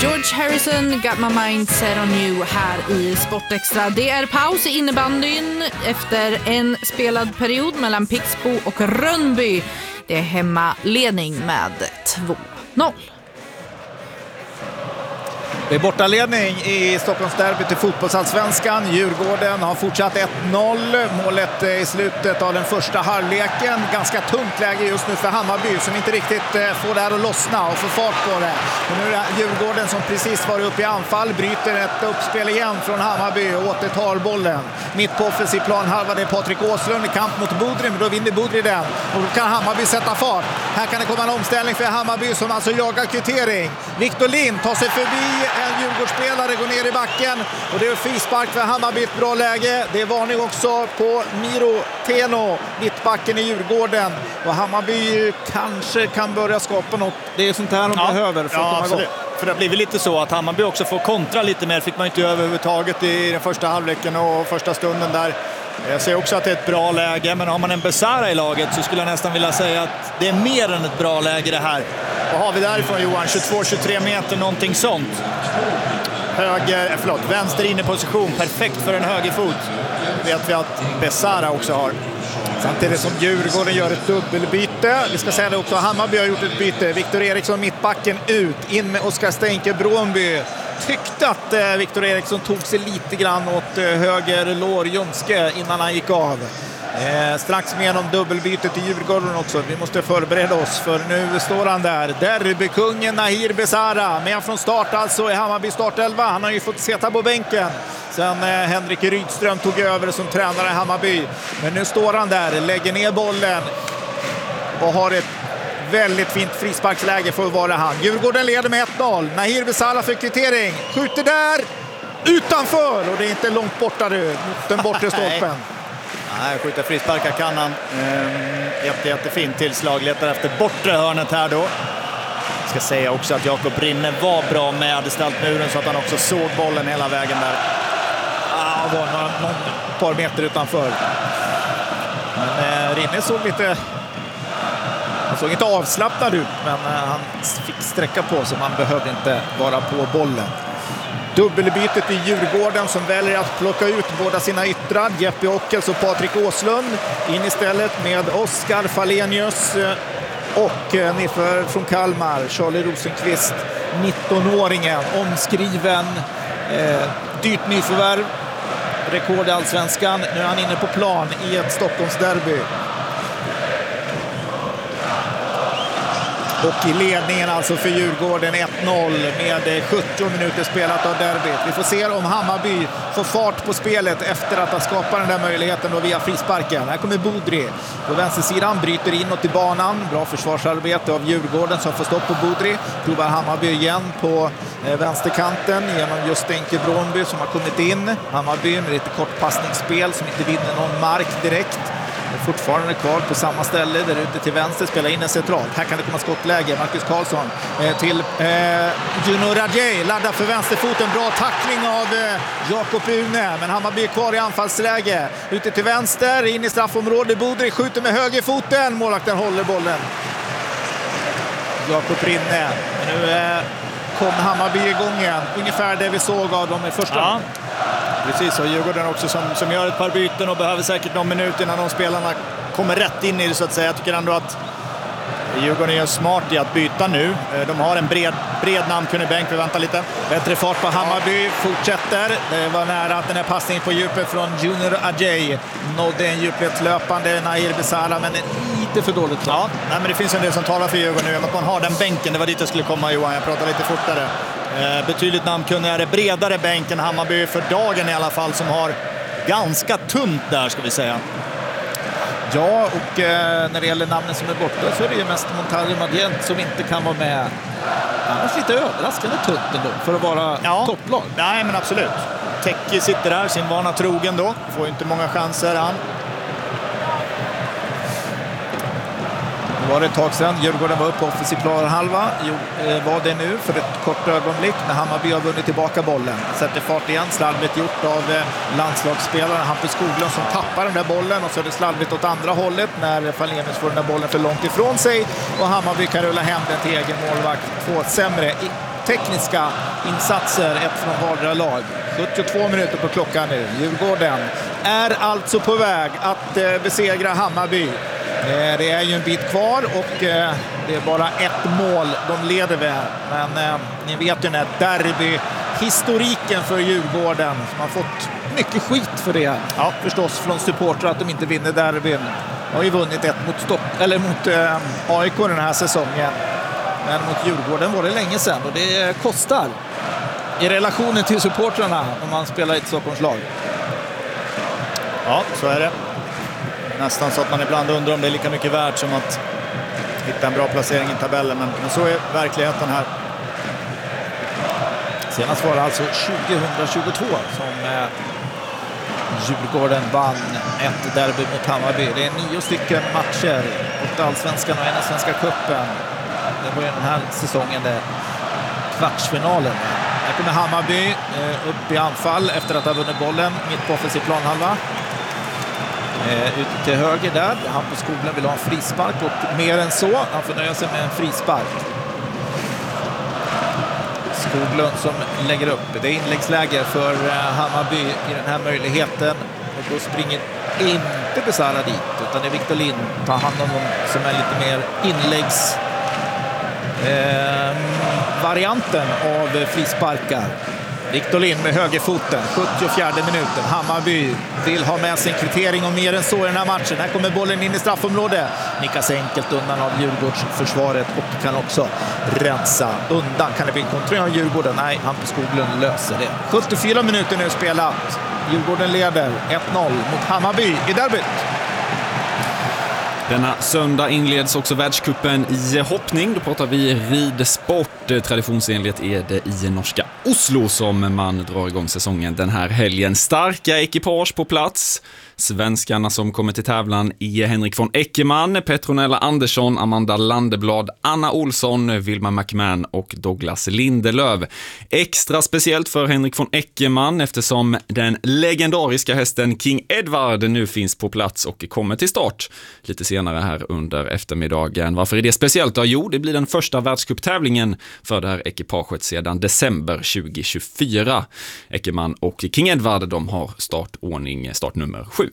George Harrison, Got My Mind Set On You här i Sportextra. Det är paus i innebandyn efter en spelad period mellan Pixbo och Rönnby. Det är hemmaledning med 2-0. Det är bortaledning i Stockholmsderbyt i fotbollsallsvenskan. Djurgården har fortsatt 1-0. Målet i slutet av den första halvleken. Ganska tungt läge just nu för Hammarby som inte riktigt får det här att lossna och få fart på det. Men nu är det Djurgården som precis var uppe i anfall. Bryter ett uppspel igen från Hammarby och återtar bollen. Mitt på offensiv plan halva det är Patrik Åslund i kamp mot Bodri, men då vinner Bodri den. Och då kan Hammarby sätta fart. Här kan det komma en omställning för Hammarby som alltså jagar kvittering. Viktor Lind tar sig förbi en Djurgårdsspelare, går ner i backen och det är frispark för Hammarby, ett bra läge. Det är varning också på Miro Teno, mittbacken i Djurgården. Och Hammarby kanske kan börja skapa något. Det är sånt här de behöver för att komma igång. För det blir väl lite så att Hammarby också får kontra lite mer. Fick man inte överhuvudtaget i den första halvleken och första stunden där. Jag ser också att det är ett bra läge, men har man en Besara i laget så skulle jag nästan vilja säga att det är mer än ett bra läge det här. Vad har vi därifrån, Johan? 22-23 meter, någonting sånt. Vänster inne position, perfekt för en högerfot. Vet vi att Besara också har. Samtidigt som Djurgården gör ett dubbelbyte. Vi ska säga det också, Hammarby har gjort ett byte. Viktor Eriksson mittbacken ut, in med Oskar Stenke Bromby. Tyckte att Viktor Eriksson tog sig lite grann åt höger lår Jomske innan han gick av. Strax med om dubbelbytet i Djurgården också. Vi måste förbereda oss för nu står han där. Derbykungen Nahir Besara med från start alltså i Hammarby startelva. Han har ju fått sitta på bänken sen Henrik Rydström tog över som tränare i Hammarby. Men nu står han där, lägger ner bollen och har ett väldigt fint frisparksläge för att vara han. Djurgården leder med 1-0. Nahir Besara för kvittering. Skjuter där utanför och det är inte långt borta nu mot den bortre stolpen. Nej, skjuta frisparkar kan han. Jättefint tillslag. Letar efter bortre hörnet här då. Jag ska säga också att Jakob Rinne var bra med staltmuren så att han också såg bollen hela vägen där. Det var någon par meter utanför. Men Rinne såg lite... Han såg inte avslappnad ut, men han fick sträcka på så man behövde inte vara på bollen. Dubbelbytet i Djurgården som väljer att plocka ut båda sina yttrar. Jeppe Ockels och Patrik Åslund. In istället med Oskar Falenius och nyförvärv från Kalmar, Charlie Rosenqvist, 19-åringen, omskriven, dyrt nyförvärv, rekord i Allsvenskan. Nu är han inne på plan i ett Stockholmsderby. Och i ledningen alltså för Djurgården 1-0 med 70 minuter spelat av derbyt. Vi får se om Hammarby får fart på spelet efter att ha skapat den där möjligheten då via frisparken. Här kommer Bodri på vänstersidan, bryter inåt i banan. Bra försvarsarbete av Djurgården som får stopp på Bodri. Provar Hammarby igen på vänsterkanten genom just Stenke Bromby som har kommit in. Hammarby med lite kort passningsspel som inte vinner någon mark direkt. Fortfarande kvar på samma ställe där ute till vänster, spelar in en central. Här kan det komma skottläge. Marcus Karlsson till Junior Rajay, laddar för vänsterfoten. Bra tackling av Jakob Une, men Hammarby är kvar i anfallsläge. Ute till vänster, in i straffområdet. Bodri skjuter med högerfoten. Målvakten håller bollen. Jakob Rinne. Nu kom Hammarby igång igen. Ungefär det vi såg av dem i första. Ja. Precis, och Djurgården också som gör ett par byten och behöver säkert någon minut innan de spelarna kommer rätt in i det så att säga. Jag tycker ändå att Djurgården är smart i att byta nu. De har en bred namnkunnig bänk, vi väntar lite. Bättre fart på Hammarby, fortsätter. Det var nära att den här passningen på djupet från Junior Ajay nådde en djupledslöpande Nahir Besara, men lite för dåligt. Ja, nej, men det finns en del som talar för Djurgården nu. Att man har den bänken, det var dit jag skulle komma, Johan. Jag pratar lite fortare. Betydligt namnkunnigare, bredare bänken Hammarby för dagen i alla fall, som har ganska tunt där ska vi säga. Ja, och när det gäller namnen som är borta så är det ju mest Montario Madient som inte kan vara med. Annars lite överraskande tunt ändå för att vara topplag. Nej, men absolut. Tecki sitter där, sin vana trogen då. Får inte många chanser han. Det var ett tag sedan Djurgården var uppe på offensiv planhalva. Var det nu för ett kort ögonblick när Hammarby har vunnit tillbaka bollen. Sätter fart igen, slarvigt gjort av landslagsspelaren Hampus Skoglund som tappar den där bollen, och så är det slarvigt åt andra hållet när Falenius får den där bollen för långt ifrån sig och Hammarby kan rulla hem den till egen målvakt. Två sämre tekniska insatser, ett från vardera lag. 72 minuter på klockan nu. Djurgården är alltså på väg att besegra Hammarby. Det är ju en bit kvar och det är bara ett mål de leder med. Men ni vet ju den här derby-historiken för Djurgården. De har fått mycket skit för det. Ja, förstås från supportrar att de inte vinner derbyn. De har ju vunnit ett mot AIK den här säsongen. Men mot Djurgården var det länge sedan och det kostar i relationen till supportrarna om man spelar i ett Stockholmslag. Ja, så är det. Nästan så att man ibland undrar om det är lika mycket värt som att hitta en bra placering i tabellen. Men så är verkligheten här. Senast var det alltså 2022 som Djurgården vann ett derby mot Hammarby. Det är 9 stycken matcher mot Allsvenskan och en Svenska cupen. Det var ju den här säsongen kvartsfinalen. Här kommer Hammarby upp i anfall efter att ha vunnit bollen mitt på offensiv planhalva. Ute till höger där. Hampus Skoglund vill ha en frispark och mer än så. Han får nöja sig med en frispark. Skoglund som lägger upp. Det är inläggsläge för Hammarby i den här möjligheten. Och då springer inte Besara dit utan det är Victor Lind tar hand om dem som är lite mer inläggs varianten av frisparkar. Victor Lind med högerfoten, 74 minuten. Hammarby vill ha med sin kvittering och mer än så i den här matchen. Här kommer bollen in i straffområdet. Nickas enkelt undan av Djurgårdsförsvaret och kan också rensa undan. Kan det bli en kontra av Djurgården? Nej, Hampus Skoglund löser det. 74 minuter nu spelat. Djurgården leder 1-0 mot Hammarby i derbyt. Denna söndag inleds också världscupen i hoppning. Då pratar vi ridsport. Traditionsenligt är det i norska Oslo som man drar igång säsongen den här helgen. Starka ekipage på plats. Svenskarna som kommer till tävlan är Henrik von Eckermann, Petronella Andersson, Amanda Landeblad, Anna Olsson, Vilma McMahon och Douglas Lindelöv. Extra speciellt för Henrik von Eckermann eftersom den legendariska hästen King Edward nu finns på plats och kommer till start lite senare här under eftermiddagen. Varför är det speciellt? Ja, jo, det blir den första världscuptävlingen för det här ekipaget sedan december 2024. Eckermann och King Edward, de har startnummer 7.